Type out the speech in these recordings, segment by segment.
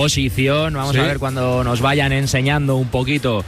posición. Vamos a ver cuando nos vayan enseñando un poquito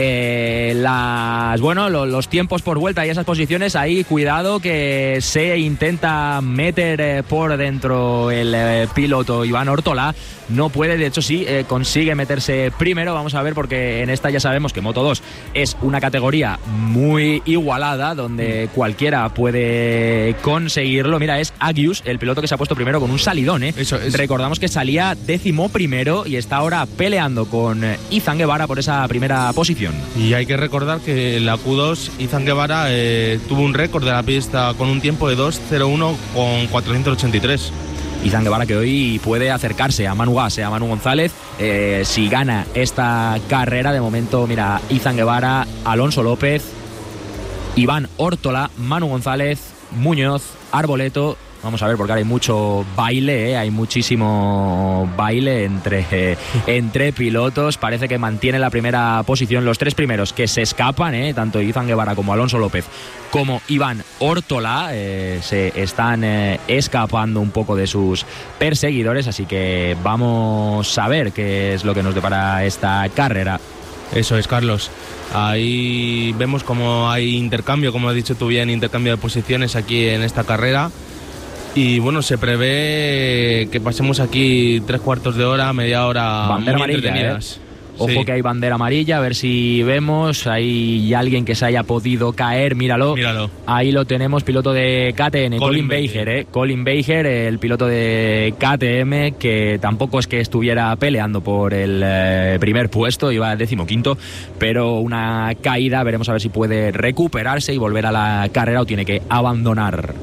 los tiempos por vuelta y esas posiciones. Ahí cuidado que se intenta meter por dentro el piloto Iván Órtola. No puede, de hecho sí, consigue meterse primero. Vamos a ver, porque en esta ya sabemos que Moto 2 es una categoría muy igualada, donde cualquiera puede conseguirlo. Mira, es Agius, el piloto que se ha puesto primero con un salidón, ¿eh? Eso es. Recordamos que salía 11º y está ahora peleando con Izan Guevara por esa primera posición. Y hay que recordar que en la Q2 Izan Guevara tuvo un récord de la pista con un tiempo de 2:01 con 483. Izan Guevara, que hoy puede acercarse a Manu Gas, a Manu González, si gana esta carrera. De momento, mira, Izan Guevara, Alonso López, Iván Órtola, Manu González, Muñoz, Arboleto. Vamos a ver, porque ahora hay mucho baile, hay muchísimo baile entre pilotos. Parece que mantiene la primera posición los tres primeros que se escapan, tanto Izan Guevara como Alonso López como Iván Órtola se están escapando un poco de sus perseguidores. Así que vamos a ver qué es lo que nos depara esta carrera. Eso es, Carlos. Ahí vemos como hay intercambio, como has dicho tú bien, intercambio de posiciones aquí en esta carrera. Y bueno, se prevé que pasemos aquí 3/4 de hora, media hora bandera muy amarilla, entretenidas. Ojo, sí, que hay bandera amarilla, a ver si vemos. Hay alguien que se haya podido caer, míralo. Ahí lo tenemos, piloto de KTM, Colin Beiger, Colin Beiger, el piloto de KTM, que tampoco es que estuviera peleando por el primer puesto, iba 15º, pero una caída. Veremos a ver si puede recuperarse y volver a la carrera o tiene que abandonar.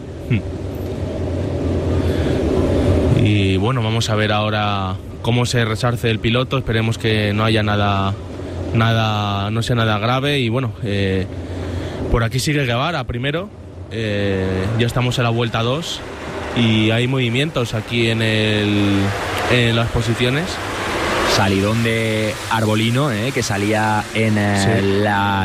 Y bueno, vamos a ver ahora cómo se resarce el piloto. Esperemos que no haya nada, no sea nada grave. Y bueno, por aquí sigue Guevara primero. Ya estamos en la vuelta 2 y hay movimientos aquí en las posiciones. Salidón de Arbolino, que salía en la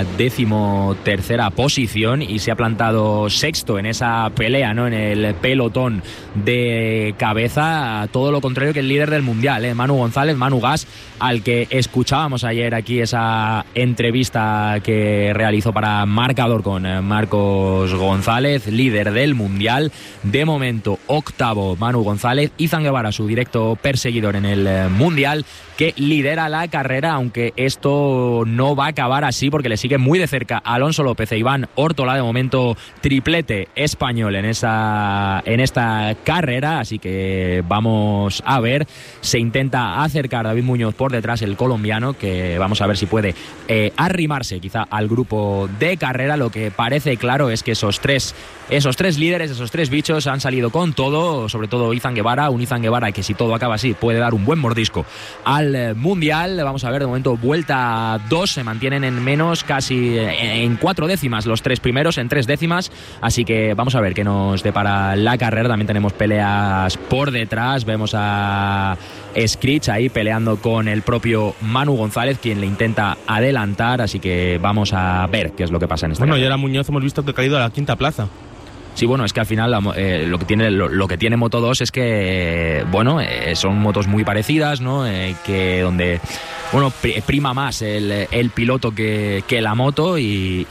13ª posición y se ha plantado sexto en esa pelea, en el pelotón de cabeza. Todo lo contrario que el líder del mundial, Manu González, Manu Gas, al que escuchábamos ayer aquí esa entrevista que realizó para Marcador con Marcos González, líder del mundial. De momento, 8º Manu González. Izan Guevara, su directo perseguidor en el mundial, que lidera la carrera, aunque esto no va a acabar así porque le sigue muy de cerca Alonso López e Iván Órtola. De momento, triplete español en esta carrera, así que vamos a ver. Se intenta acercar David Muñoz por detrás, el colombiano, que vamos a ver si puede arrimarse quizá al grupo de carrera. Lo que parece claro es que esos tres líderes, esos tres bichos han salido con todo, sobre todo Izan Guevara, un Izan Guevara que si todo acaba así puede dar un buen mordisco al mundial. Vamos a ver, de momento vuelta 2, se mantienen en menos, casi en 4 décimas los tres primeros, en 3 décimas, así que vamos a ver qué nos depara la carrera. También tenemos peleas por detrás, vemos a Scritch ahí peleando con el propio Manu González, quien le intenta adelantar, así que vamos a ver qué es lo que pasa en esta carrera. Y ahora Muñoz hemos visto que ha caído a la 5ª plaza. Sí, bueno, es que al final lo que tiene Moto 2 es que, son motos muy parecidas, ¿no? Que donde, prima más el piloto que la moto y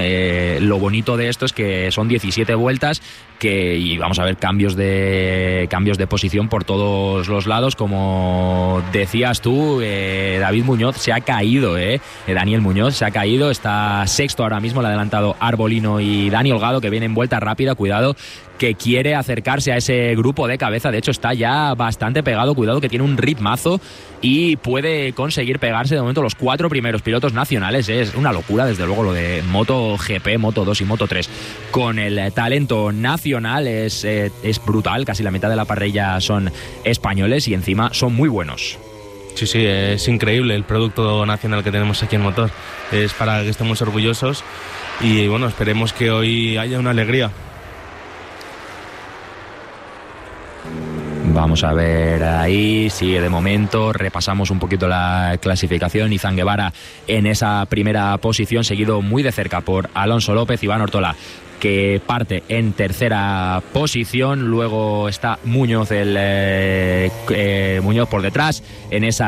lo bonito de esto es que son 17 vueltas y vamos a ver cambios de posición por todos los lados. Como decías tú, David Muñoz se ha caído, Daniel Muñoz se ha caído, está sexto ahora mismo, le ha adelantado Arbolino y Dani Holgado, que viene en vuelta rápida. Cuidado, que quiere acercarse a ese grupo de cabeza. De hecho, está ya bastante pegado. Cuidado, que tiene un ritmazo y puede conseguir pegarse de momento los 4 primeros pilotos nacionales. Es una locura, desde luego, lo de MotoGP, Moto 2 y Moto 3. Con el talento nacional es brutal. Casi la mitad de la parrilla son españoles y encima son muy buenos. Sí, es increíble el producto nacional que tenemos aquí en Motor. Es para que estemos orgullosos y esperemos que hoy haya una alegría. Vamos a ver ahí, sí, de momento repasamos un poquito la clasificación. Izan Guevara en esa primera posición, seguido muy de cerca por Alonso López, Iván Órtola que parte en tercera posición. Luego está Muñoz, Muñoz por detrás en esa